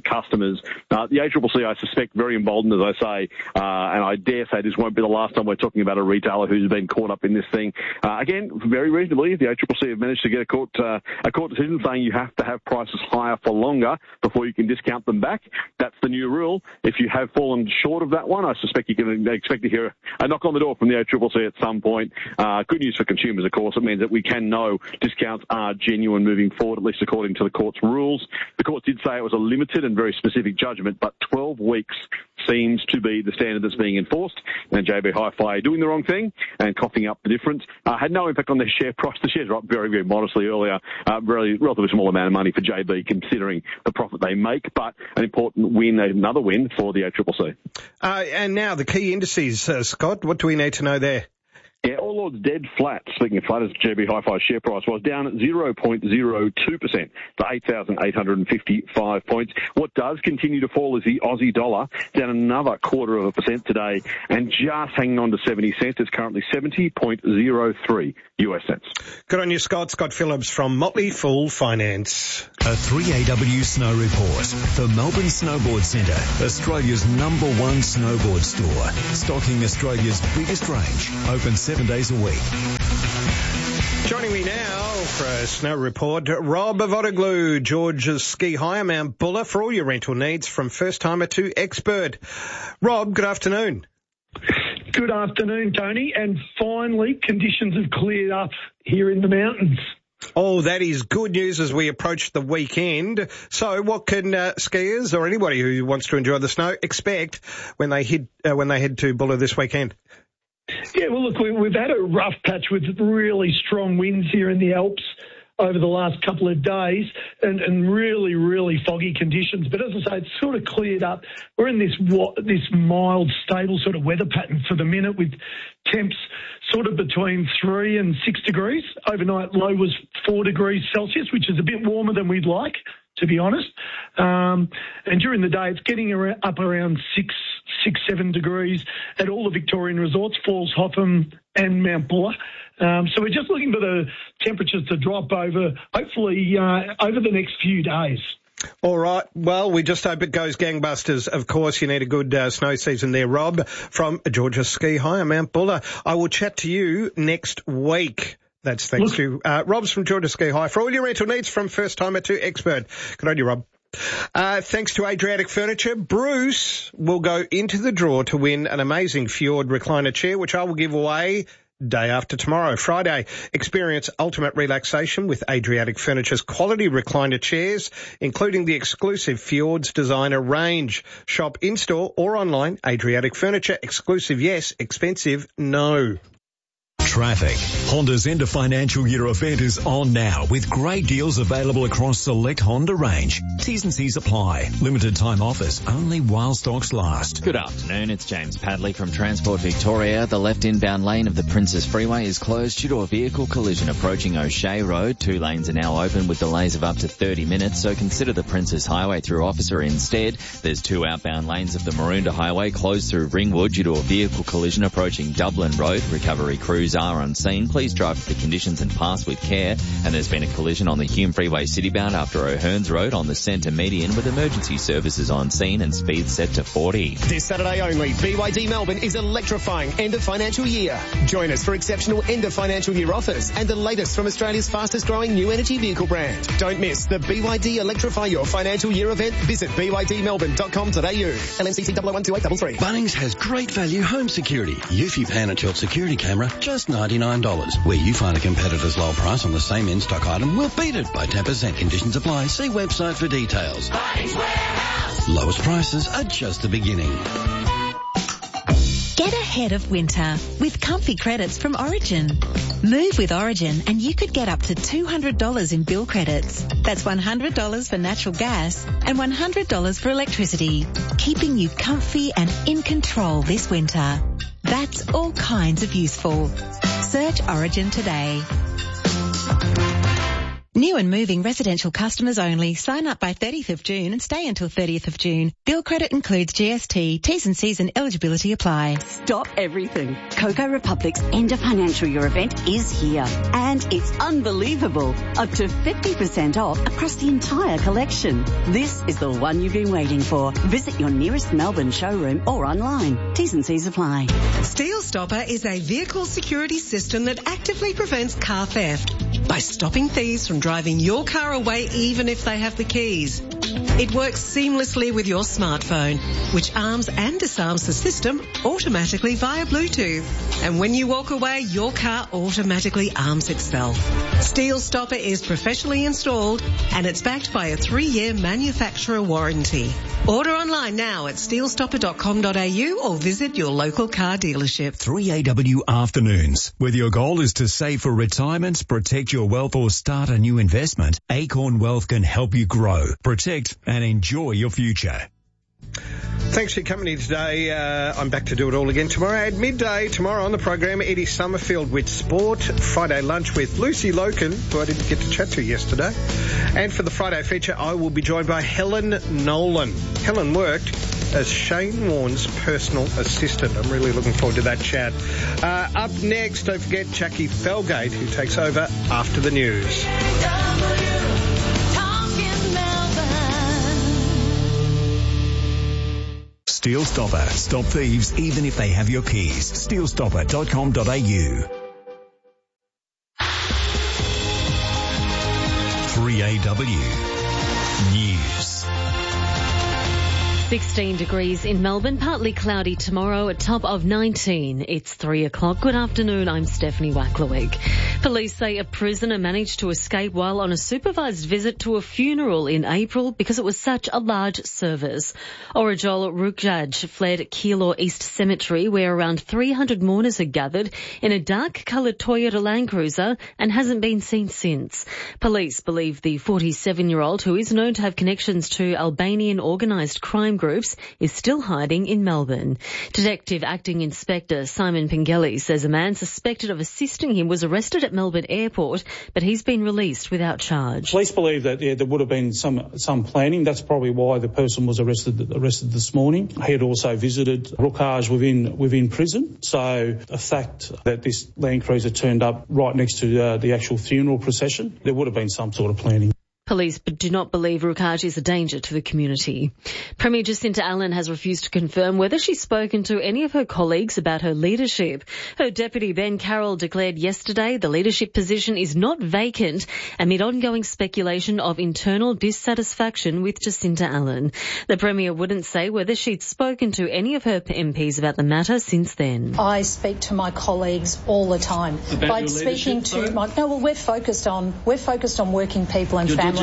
consumers. Uh, the A C C C, I suspect, very emboldened, as I say, uh, and I dare say this won't be the last time we're talking about a retailer who's been caught up in this thing. Uh, again, very reasonably, the A C C C have managed to get a court, uh, a court decision saying you have to have prices higher for longer before you can discount them back. That's the new rule. If you have fallen short of that one, I suspect you can expect to hear a knock on the door from the A C C C at some point. Uh, good news for consumers, of course. It means that we can know discounts are genuine moving forward, at least according to the court's rules. The court did say it was a limited and very specific judgment, but twelve weeks seems to be the standard that's being enforced. And J B Hi-Fi doing the wrong thing and coughing up the difference. Uh, had no impact on their share price. The shares are up very, very modestly earlier. Uh, really, relatively small amount of money for J B considering the profit they make, but an important win, another win for the A C C C. Uh, and now the key indices, uh, Scott, what do we need to know there? Yeah, All Ords dead flat. Speaking of flat, as J B Hi-Fi's share price was down at zero point zero two percent to eight thousand eight hundred fifty-five points. What does continue to fall is the Aussie dollar, down another quarter of a percent today, and just hanging on to seventy cents. It's currently seventy point zero three U S cents. Good on you, Scott. Scott Phillips from Motley Fool Finance. A three A W Snow Report. The Melbourne Snowboard Centre, Australia's number one snowboard store, stocking Australia's biggest range, open seven days a week. Joining me now for a snow report, Rob Avodaglou, George's Ski Hire, Mount Buller, for all your rental needs from first timer to expert. Rob, good afternoon. Good afternoon, Tony. And finally, conditions have cleared up here in the mountains. Oh, that is good news as we approach the weekend. So what can uh, skiers or anybody who wants to enjoy the snow expect when they head, uh, when they head to Buller this weekend? Yeah, well, look, we, we've had a rough patch with really strong winds here in the Alps over the last couple of days and, and really, really foggy conditions. But as I say, it's sort of cleared up. We're in this this mild, stable sort of weather pattern for the minute with temps sort of between three and six degrees. Overnight low was four degrees Celsius, which is a bit warmer than we'd like, to be honest. Um, and during the day, it's getting around, up around six, six, seven degrees at all the Victorian resorts, Falls, Hotham and Mount Buller. Um, so we're just looking for the temperatures to drop over, hopefully, uh, over the next few days. All right. Well, we just hope it goes gangbusters. Of course, you need a good uh, snow season there, Rob, from Georgia Ski Hire, Mount Buller. I will chat to you next week. That's thanks Look. to uh, Rob's from Georgia Ski Hire for all your rental needs from first timer to expert. Good on you, Rob. Uh, thanks to Adriatic Furniture, Bruce will go into the draw to win an amazing Fjord recliner chair, which I will give away day after tomorrow, Friday. Experience ultimate relaxation with Adriatic Furniture's quality recliner chairs, including the exclusive Fjords designer range. Shop in-store or online. Adriatic Furniture. Exclusive, yes. Expensive, no. Traffic. Honda's end of financial year event is on now with great deals available across select Honda range. T's and C's apply. Limited time offers only while stocks last. Good afternoon. It's James Padley from Transport Victoria. The left inbound lane of the Princes Freeway is closed due to a vehicle collision approaching O'Shea Road. Two lanes are now open with delays of up to thirty minutes, so consider the Princes Highway through Officer instead. There's two outbound lanes of the Maroondah Highway closed through Ringwood due to a vehicle collision approaching Dublin Road. Recovery crews are on scene. Please drive for the conditions and pass with care. And there's been a collision on the Hume Freeway citybound after O'Hearns Road on the centre median with emergency services on scene and speed set to forty. This Saturday only, B Y D Melbourne is electrifying end of financial year. Join us for exceptional end of financial year offers and the latest from Australia's fastest growing new energy vehicle brand. Don't miss the B Y D Electrify Your Financial Year event. Visit b y d melbourne dot com dot a u. L M C T double oh one two eight three three. Bunnings has great value home security. Eufy Pan and Tilt security camera, just ninety-nine dollars. Where you find a competitor's low price on the same in-stock item, we'll beat it by ten percent. Conditions apply. See website for details. Bunnings Warehouse. Lowest prices are just the beginning. Get ahead of winter with comfy credits from Origin. Move with Origin and you could get up to two hundred dollars in bill credits. That's one hundred dollars for natural gas and one hundred dollars for electricity, keeping you comfy and in control this winter. That's all kinds of useful. Search Origin today. New and moving residential customers only. Sign up by thirtieth of June and stay until thirtieth of June. Bill credit includes G S T. T's and C's and eligibility apply. Stop everything. Coco Republic's End of Financial Year event is here. And it's unbelievable. Up to fifty percent off across the entire collection. This is the one you've been waiting for. Visit your nearest Melbourne showroom or online. T's and C's apply. Steel Stopper is a vehicle security system that actively prevents car theft by stopping thieves from driving your car away even if they have the keys. It works seamlessly with your smartphone, which arms and disarms the system automatically via Bluetooth. And when you walk away, your car automatically arms itself. Steel Stopper is professionally installed and it's backed by a three-year manufacturer warranty. Order online now at steel stopper dot com dot a u or visit your local car dealership. three A W Afternoons. Whether your goal is to save for retirement, protect your wealth or start a new investment, Acorn Wealth can help you grow, protect and enjoy your future. Thanks for your company today. Uh, I'm back to do it all again tomorrow at midday. Tomorrow on the program, Eddie Summerfield with Sport. Friday lunch with Lucy Loken, who I didn't get to chat to yesterday. And for the Friday feature, I will be joined by Helen Nolan. Helen worked as Shane Warne's personal assistant. I'm really looking forward to that chat. Uh, up next, don't forget Jackie Felgate, who takes over after the news. Steel Stopper. Stop thieves even if they have your keys. steel stopper dot com dot a u. three A W News. sixteen degrees in Melbourne, partly cloudy tomorrow, a top of nineteen. It's three o'clock. Good afternoon, I'm Stephanie Wacklewick. Police say a prisoner managed to escape while on a supervised visit to a funeral in April because it was such a large service. Orajol Rukjaj fled Keilor East Cemetery where around three hundred mourners had gathered in a dark-coloured Toyota Land Cruiser and hasn't been seen since. Police believe the forty-seven-year-old, who is known to have connections to Albanian organised crime groups, is still hiding in Melbourne. Detective Acting Inspector Simon Pengelly says a man suspected of assisting him was arrested at Melbourne Airport, but he's been released without charge. Police believe that yeah, there would have been some some planning. That's probably why the person was arrested arrested this morning. He had also visited Rukaj within within prison. So the fact that this Land Cruiser turned up right next to uh, the actual funeral procession, there would have been some sort of planning. Police do not believe Rukaj is a danger to the community. Premier Jacinta Allen has refused to confirm whether she's spoken to any of her colleagues about her leadership. Her deputy Ben Carroll declared yesterday the leadership position is not vacant amid ongoing speculation of internal dissatisfaction with Jacinta Allen. The Premier wouldn't say whether she'd spoken to any of her M Ps about the matter since then. I speak to my colleagues all the time. About By your speaking to though? my no, well, we're focused on we're focused on working people and Your families.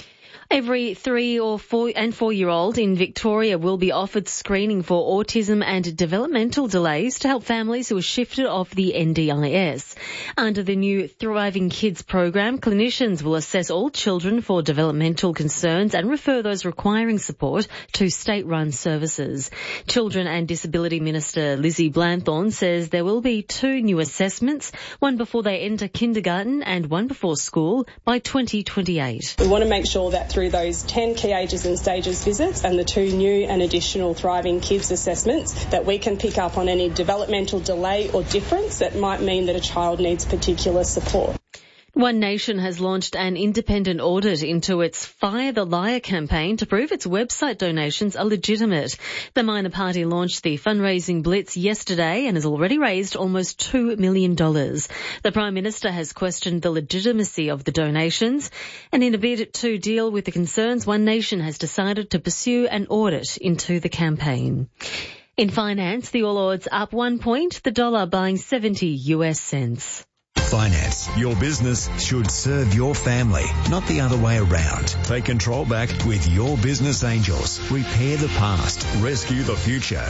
Every three or four and four-year-old in Victoria will be offered screening for autism and developmental delays to help families who are shifted off the N D I S. Under the new Thriving Kids program, clinicians will assess all children for developmental concerns and refer those requiring support to state-run services. Children and Disability Minister Lizzie Blanthorne says there will be two new assessments, one before they enter kindergarten and one before school by twenty twenty-eight. We want to make sure that through those ten key ages and stages visits and the two new and additional Thriving Kids assessments that we can pick up on any developmental delay or difference that might mean that a child needs particular support. One Nation has launched an independent audit into its Fire the Liar campaign to prove its website donations are legitimate. The minor party launched the fundraising blitz yesterday and has already raised almost two million dollars. The Prime Minister has questioned the legitimacy of the donations, and in a bid to deal with the concerns, One Nation has decided to pursue an audit into the campaign. In finance, the All Ords up one point, the dollar buying seventy U S cents. Finance. Your business should serve your family, not the other way around. Take control back with Your Business Angels. Repair the past. Rescue the future.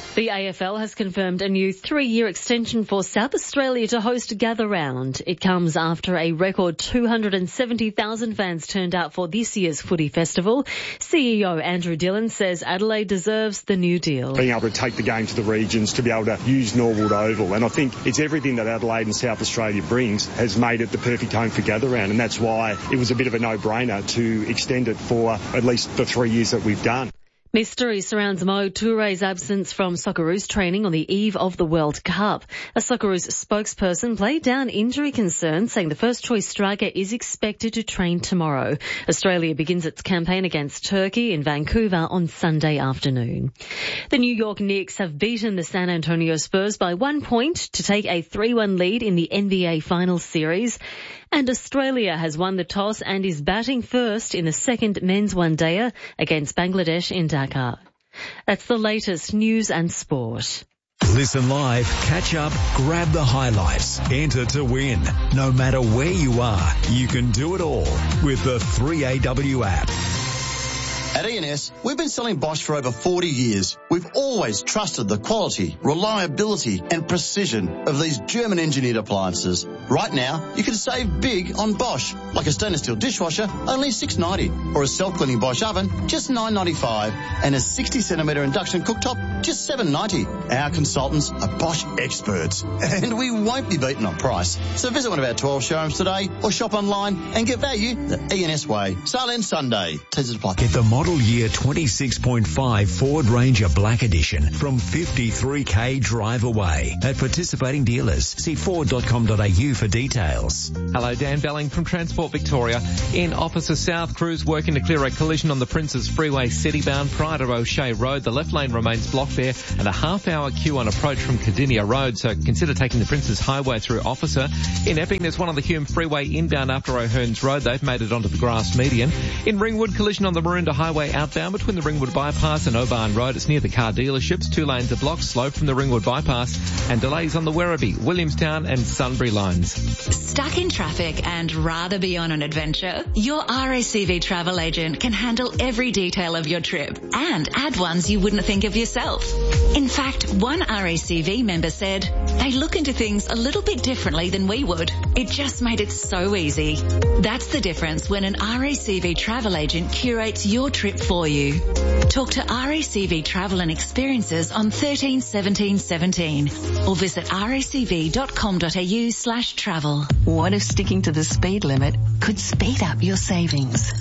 The A F L has confirmed a new three-year extension for South Australia to host Gather Round. It comes after a record two hundred seventy thousand fans turned out for this year's footy festival. C E O Andrew Dillon says Adelaide deserves the new deal. Being able to take the game to the regions, to be able to use Norwood Oval, and I think it's everything that Adelaide and South Australia brings has made it the perfect home for Gather Round, and that's why it was a bit of a no-brainer to extend it for at least the three years that we've done. Mystery surrounds Mo Touré's absence from Socceroos training on the eve of the World Cup. A Socceroos spokesperson played down injury concerns, saying the first-choice striker is expected to train tomorrow. Australia begins its campaign against Turkey in Vancouver on Sunday afternoon. The New York Knicks have beaten the San Antonio Spurs by one point to take a three one lead in the N B A Finals Series. And Australia has won the toss and is batting first in the second men's one-dayer against Bangladesh in Dhaka. That's the latest news and sport. Listen live, catch up, grab the highlights, enter to win. No matter where you are, you can do it all with the three A W app. At E and S, we've been selling Bosch for over forty years. We've always trusted the quality, reliability and precision of these German-engineered appliances. Right now, you can save big on Bosch, like a stainless steel dishwasher, only six dollars ninety, or a self-cleaning Bosch oven, just nine dollars ninety-five, and a sixty centimetre induction cooktop, just seven dollars ninety. Our consultants are Bosch experts, and we won't be beaten on price. So visit one of our twelve showrooms today, or shop online and get value the E and S way. Sale ends Sunday. T's apply. Get the model year twenty-six point five Ford Ranger Black Edition from fifty-three K drive away at participating dealers. See ford dot com dot a u for details. Hello, Dan Belling from Transport Victoria. In Officer South, crews working to clear a collision on the Princes Freeway city-bound prior to O'Shea Road. The left lane remains blocked there and a half-hour queue on approach from Cardinia Road, so consider taking the Princes Highway through Officer. In Epping, there's one on the Hume Freeway inbound after O'Hearns Road. They've made it onto the grass median. In Ringwood, collision on the Maroondah Highway outbound between the Ringwood Bypass and Oban Road. It's near the car dealerships. Two lanes are blocked, slow from the Ringwood Bypass, and delays on the Werribee, Williamstown and Sunbury lines. Stuck in traffic and rather be on an adventure? Your R A C V travel agent can handle every detail of your trip and add ones you wouldn't think of yourself. In fact, one R A C V member said they look into things a little bit differently than we would. It just made it so easy. That's the difference when an R A C V travel agent curates your trip for you. Talk to R A C V Travel and Experiences on thirteen seventeen seventeen or visit r a c v dot com dot a u slash travel. What if sticking to the speed limit could speed up your savings?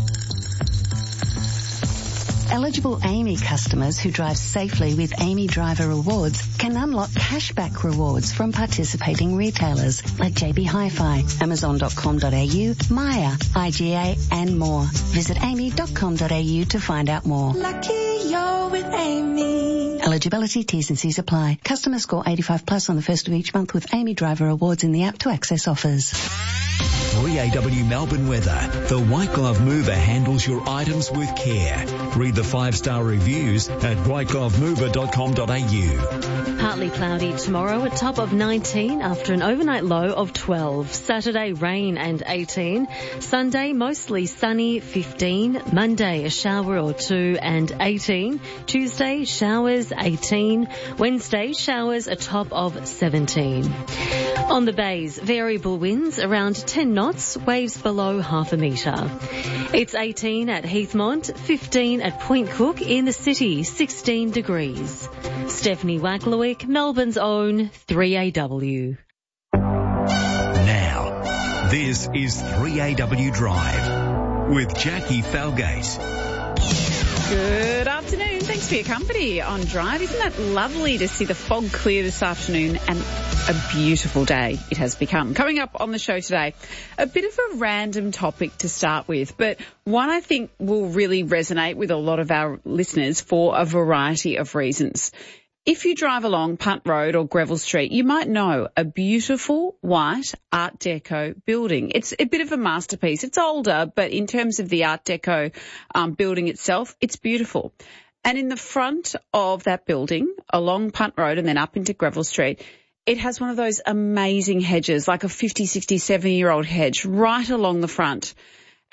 Eligible Amy customers who drive safely with Amy Driver Rewards can unlock cashback rewards from participating retailers like J B Hi-Fi, amazon dot com dot a u, Maya, I G A and more. Visit amy dot com dot a u to find out more. Lucky you're with Amy. Eligibility, T's and C's apply. Customers score eighty-five plus on the first of each month with Amy Driver Rewards in the app to access offers. three A W Melbourne weather. The White Glove Mover handles your items with care. Read the five-star reviews at white glove mover dot com dot a u. Partly cloudy tomorrow, a top of nineteen after an overnight low of twelve. Saturday, rain and eighteen. Sunday, mostly sunny, fifteen. Monday, a shower or two and eighteen. Tuesday, showers, eighteen. Wednesday, showers, a top of seventeen. On the bays, variable winds around ten knots, waves below half a metre. It's eighteen at Heathmont, fifteen at Point Cook, in the city, sixteen degrees. Stephanie Wacklewick, Melbourne's own three A W. Now, this is three A W Drive with Jackie Falgate. Good afternoon. Thanks for your company on Drive. Isn't that lovely to see the fog clear this afternoon, and a beautiful day it has become. Coming up on the show today, a bit of a random topic to start with, but one I think will really resonate with a lot of our listeners for a variety of reasons. If you drive along Punt Road or Greville Street, you might know a beautiful white Art Deco building. It's a bit of a masterpiece. It's older, but in terms of the Art Deco um, building itself, it's beautiful. And in the front of that building, along Punt Road and then up into Greville Street, it has one of those amazing hedges, like a fifty, sixty, seventy-year-old hedge right along the front.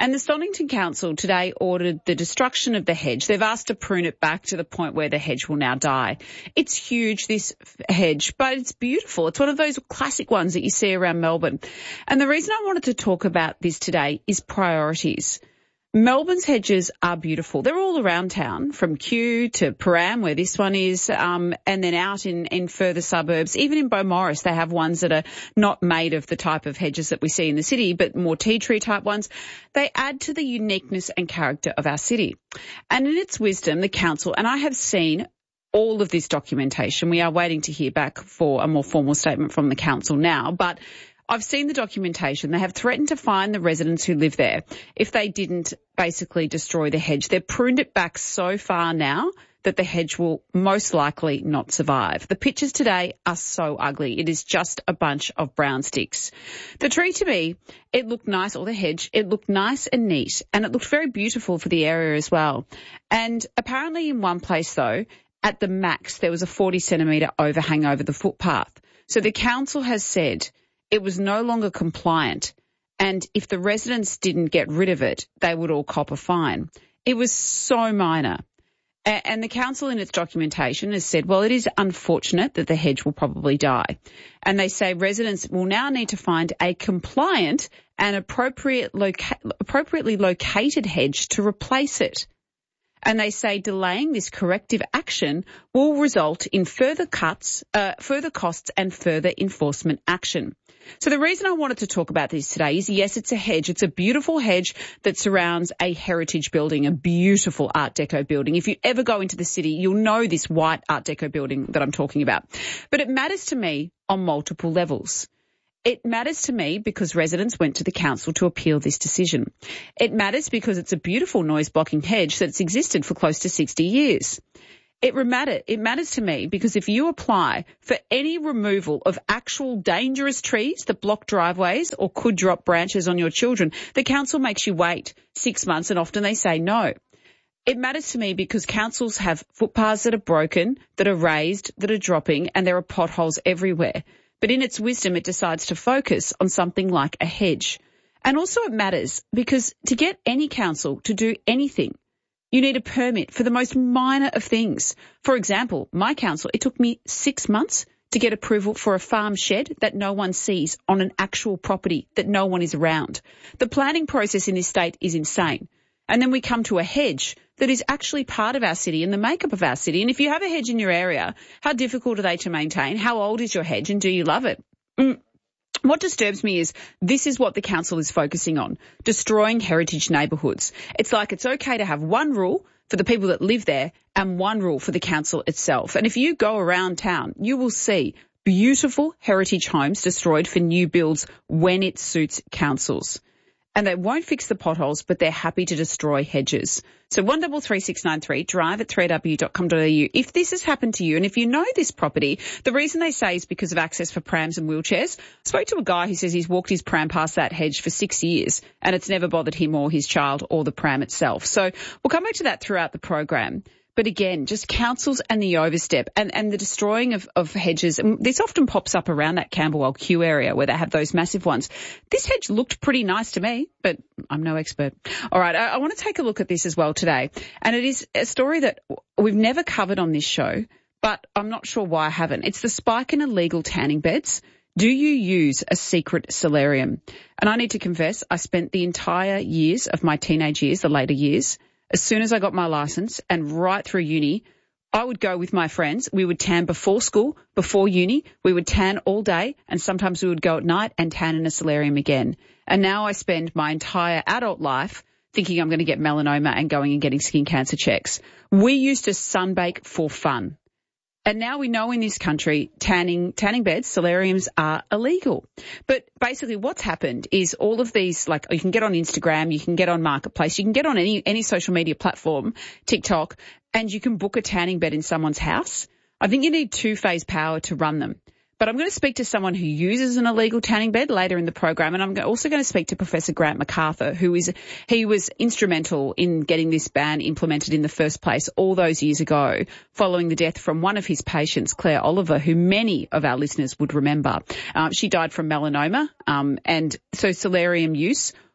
And the Stonnington Council today ordered the destruction of the hedge. They've asked to prune it back to the point where the hedge will now die. It's huge, this hedge, but it's beautiful. It's one of those classic ones that you see around Melbourne. And the reason I wanted to talk about this today is priorities. Melbourne's hedges are beautiful. They're all around town, from Kew to Param, where this one is, um, and then out in, in further suburbs. Even in Beaumaris, they have ones that are not made of the type of hedges that we see in the city, but more tea tree type ones. They add to the uniqueness and character of our city. And in its wisdom, the council, and I have seen all of this documentation. We are waiting to hear back for a more formal statement from the council now, but I've seen the documentation. They have threatened to fine the residents who live there if they didn't basically destroy the hedge. They've pruned it back so far now that the hedge will most likely not survive. The pictures today are so ugly. It is just a bunch of brown sticks. The tree, to me, it looked nice, or the hedge, it looked nice and neat, and it looked very beautiful for the area as well. And apparently in one place, though, at the max, there was a forty centimetre overhang over the footpath. So the council has said it was no longer compliant, and if the residents didn't get rid of it, they would all cop a fine. It was so minor. A- and the council in its documentation has said, well, it is unfortunate that the hedge will probably die. And they say residents will now need to find a compliant and appropriate loca- appropriately located hedge to replace it. And they say delaying this corrective action will result in further cuts, uh, further costs and further enforcement action. So the reason I wanted to talk about this today is, yes, it's a hedge. It's a beautiful hedge that surrounds a heritage building, a beautiful Art Deco building. If you ever go into the city, you'll know this white Art Deco building that I'm talking about. But it matters to me on multiple levels. It matters to me because residents went to the council to appeal this decision. It matters because it's a beautiful noise-blocking hedge that's existed for close to sixty years. It, matter, it matters to me because if you apply for any removal of actual dangerous trees that block driveways or could drop branches on your children, the council makes you wait six months and often they say no. It matters to me because councils have footpaths that are broken, that are raised, that are dropping, and there are potholes everywhere. But in its wisdom, it decides to focus on something like a hedge. And also it matters because to get any council to do anything, you need a permit for the most minor of things. For example, my council, it took me six months to get approval for a farm shed that no one sees on an actual property that no one is around. The planning process in this state is insane. And then we come to a hedge that is actually part of our city and the makeup of our city. And if you have a hedge in your area, how difficult are they to maintain? How old is your hedge and do you love it? Mm. What disturbs me is this is what the council is focusing on, destroying heritage neighbourhoods. It's like it's okay to have one rule for the people that live there and one rule for the council itself. And if you go around town, you will see beautiful heritage homes destroyed for new builds when it suits councils. And they won't fix the potholes, but they're happy to destroy hedges. So one double three six nine three, drive at three w dot com dot a u. If this has happened to you, and if you know this property, the reason they say is because of access for prams and wheelchairs. I spoke to a guy who says he's walked his pram past that hedge for six years, and it's never bothered him or his child or the pram itself. So we'll come back to that throughout the program. But again, just councils and the overstep and, and the destroying of, of hedges. And this often pops up around that Camberwell Kew area where they have those massive ones. This hedge looked pretty nice to me, but I'm no expert. All right, I, I want to take a look at this as well today. And it is a story that we've never covered on this show, but I'm not sure why I haven't. It's the spike in illegal tanning beds. Do you use a secret solarium? And I need to confess, I spent the entire years of my teenage years, the later years, as soon as I got my licence and right through uni, I would go with my friends. We would tan before school, before uni. We would tan all day and sometimes we would go at night and tan in a solarium again. And now I spend my entire adult life thinking I'm going to get melanoma and going and getting skin cancer checks. We used to sunbake for fun. And now we know in this country tanning tanning beds, solariums are illegal. But basically what's happened is all of these, like you can get on Instagram, you can get on Marketplace, you can get on any any social media platform, TikTok, and you can book a tanning bed in someone's house. I think you need two-phase power to run them. But I'm going to speak to someone who uses an illegal tanning bed later in the program, and I'm also going to speak to Professor Grant MacArthur, who is he was instrumental in getting this ban implemented in the first place all those years ago, following the death from one of his patients, Claire Oliver, who many of our listeners would remember. Uh, she died from melanoma, um, and so solarium use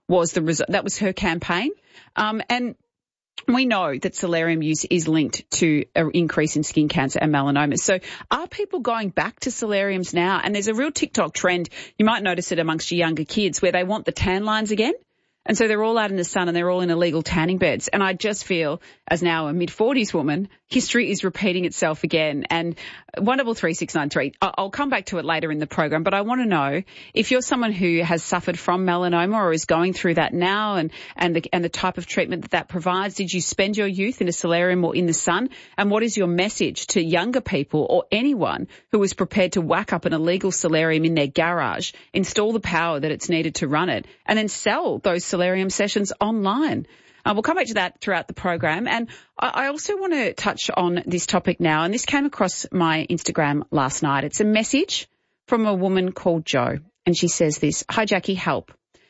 was the result. That was her campaign. Um, and we know that solarium use is linked to an increase in skin cancer and melanoma. So are people going back to solariums now? And there's a real TikTok trend. You might notice it amongst your younger kids where they want the tan lines again. And so they're all out in the sun and they're all in illegal tanning beds. And I just feel, as now a mid-forties woman, history is repeating itself again. And one double three six nine three, I'll come back to it later in the program, but I want to know if you're someone who has suffered from melanoma or is going through that now, and, and, the, and the type of treatment that that provides. Did you spend your youth in a solarium or in the sun? And what is your message to younger people or anyone who is prepared to whack up an illegal solarium in their garage, install the power that it's needed to run it, and then sell those solarium sessions online? Uh, we'll come back to that throughout the program. And I, I also want to touch on this topic now, and this came across my Instagram last night. It's a message from a woman called Jo, and she says this: "Hi, Jackie, help."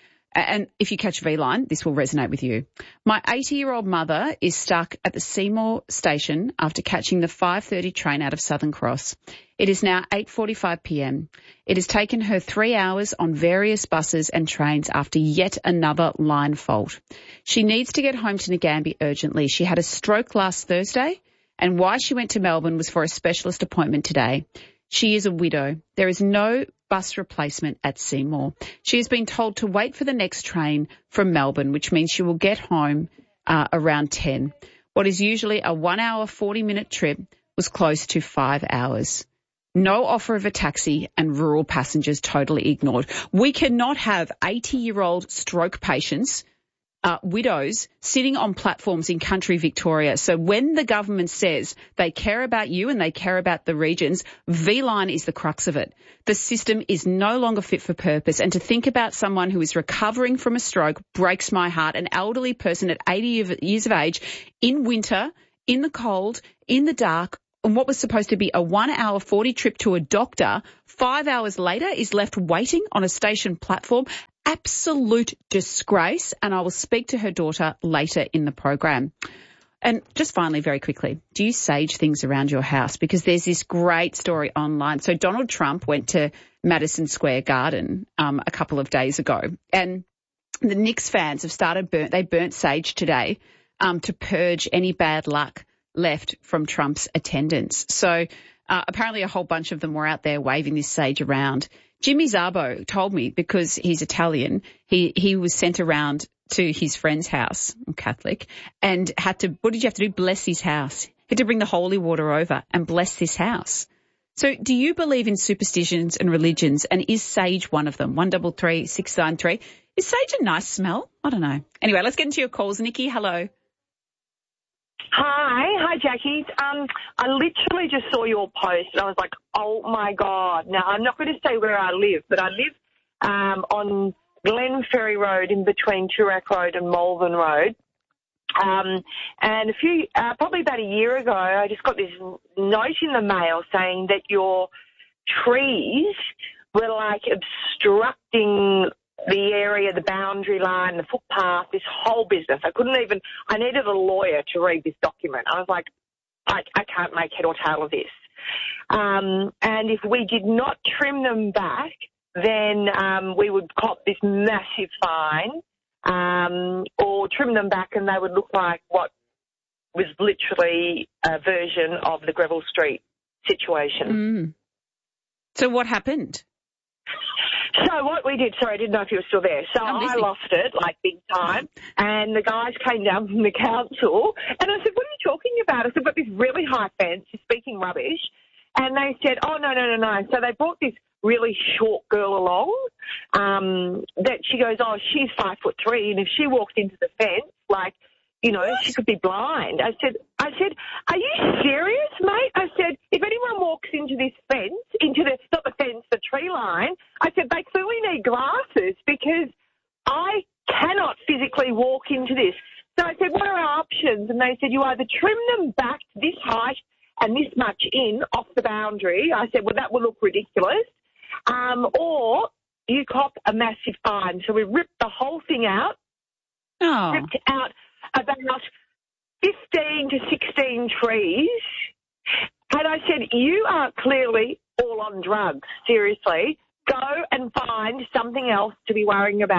And if you catch V-Line, this will resonate with you. "My eighty-year-old mother is stuck at the Seymour station after catching the five thirty train out of Southern Cross. It is now eight forty-five p.m. It has taken her three hours on various buses and trains after yet another line fault. She needs to get home to Nagambie urgently. She had a stroke last Thursday, and why she went to Melbourne was for a specialist appointment today. She is a widow. There is no bus replacement at Seymour. She has been told to wait for the next train from Melbourne, which means she will get home uh, around ten. What is usually a one hour, forty minute trip was close to five hours. No offer of a taxi and rural passengers totally ignored." We cannot have eighty-year-old stroke patients, uh, widows, sitting on platforms in country Victoria. So when the government says they care about you and they care about the regions, V-Line is the crux of it. The system is no longer fit for purpose. And to think about someone who is recovering from a stroke breaks my heart. An elderly person at eighty years of age, in winter, in the cold, in the dark, and what was supposed to be a one hour forty trip to a doctor, five hours later is left waiting on a station platform. Absolute disgrace. And I will speak to her daughter later in the program. And just finally, very quickly, do you sage things around your house? Because there's this great story online. So Donald Trump went to Madison Square Garden um, a couple of days ago, and the Knicks fans have started burnt. They burnt sage today um, to purge any bad luck left from Trump's attendance. So uh, apparently a whole bunch of them were out there waving this sage around. Jimmy Szabo told me, because he's Italian, he, he was sent around to his friend's house, Catholic, and had to, what did you have to do? Bless his house. He had to bring the holy water over and bless this house. So do you believe in superstitions and religions, and is sage one of them? One double three six nine three. Is sage a nice smell? I don't know. Anyway, let's get into your calls. Nikki, hello. Hi, hi Jackie. Um, I literally just saw your post and I was like, oh my God. Now, I'm not going to say where I live, but I live um, on Glen Ferry Road in between Toorak Road and Malvern Road. Um, and a few, uh, probably about a year ago, I just got this note in the mail saying that your trees were like obstructing the area, the boundary line, the footpath, this whole business. I couldn't even, I needed a lawyer to read this document. I was like, I, I can't make head or tail of this. Um, and if we did not trim them back, then um, we would cop this massive fine, um, or trim them back and they would look like what was literally a version of the Greville Street situation. Mm. So what happened? So what we did, sorry, I didn't know if you were still there. So I lost it, like, big time, and the guys came down from the council, and I said, what are you talking about? I said, but this really high fence is speaking rubbish. And they said, oh, no, no, no, no. So they brought this really short girl along um, that she goes, oh, she's five foot three, and if she walks into the fence, like, you know, she could be blind. I said, I said, are you serious, mate? I said, if anyone walks into this fence, into the, not the fence, the tree line, I said, they clearly need glasses because I cannot physically walk into this. So I said, what are our options? And they said, you either trim them back to this height and this much in off the boundary. I said, well, that will look ridiculous. Um, or you cop a massive fine. So we ripped the whole thing out, oh. ripped out about fifteen to sixteen trees. And I said, you are clearly all on drugs, seriously. Go and find something else to be worrying about.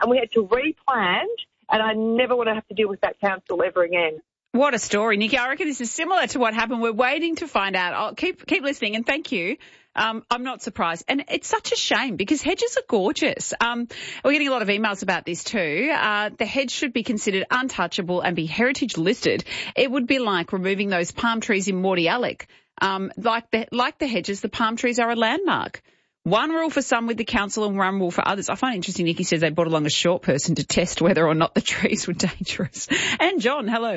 and we had to replant, and I never want to have to deal with that council ever again. What a story, Nikki. I reckon this is similar to what happened. We're waiting to find out. I'll keep keep listening, and thank you. Um, I'm not surprised. And it's such a shame because hedges are gorgeous. Um, we're getting a lot of emails about this too. Uh, the hedge should be considered untouchable and be heritage listed. It would be like removing those palm trees in Mordialloc. Um, like the, like the hedges, the palm trees are a landmark. One rule for some with the council and one rule for others. I find it interesting, Nikki says they brought along a short person to test whether or not the trees were dangerous. And John, hello.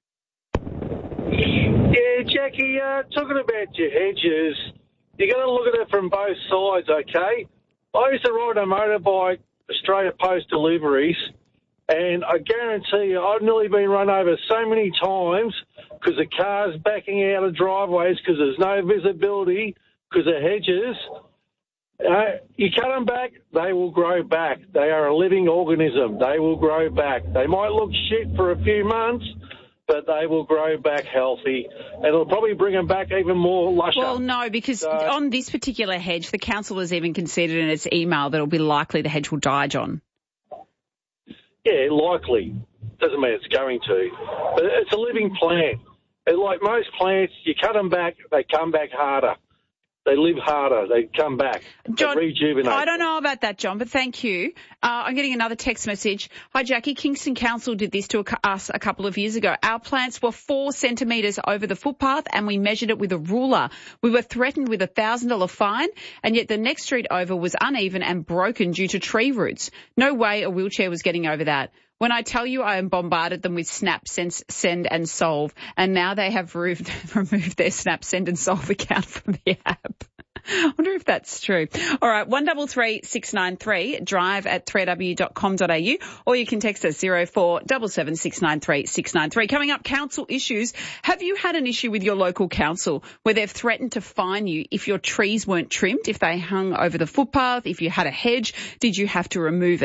Yeah, Jackie, uh, talking about your hedges, you got to look at it from both sides, okay? I used to ride a motorbike, Australia Post deliveries, and I guarantee you I've nearly been run over so many times because the car's backing out of driveways because there's no visibility because of hedges. Uh, you cut them back, they will grow back. They are a living organism. They will grow back. They might look shit for a few months, but they will grow back healthy, and it'll probably bring them back even more lusher. Well, no, because so, on this particular hedge, the council has even conceded in its email that it'll be likely the hedge will die, John. Yeah, likely. Doesn't mean it's going to. But it's a living plant. And like most plants, you cut them back, they come back harder. They live harder. They come back. John, they rejuvenate. I don't know about that, John, but thank you. Uh, I'm getting another text message. Hi, Jackie. Kingston Council did this to a, us a couple of years ago. Our plants were four centimetres over the footpath and we measured it with a ruler. We were threatened with a one thousand dollars fine, and yet the next street over was uneven and broken due to tree roots. No way a wheelchair was getting over that. When I tell you I bombarded them with Snap, Sense, Send and Solve, and now they have removed, removed their Snap, Send and Solve account from the app. I wonder if that's true. All right, one double three six nine three, drive at three w dot com dot a u, or you can text us zero four seven seven six nine three six nine three. Coming up, council issues. Have you had an issue with your local council where they've threatened to fine you if your trees weren't trimmed, if they hung over the footpath, if you had a hedge, did you have to remove it?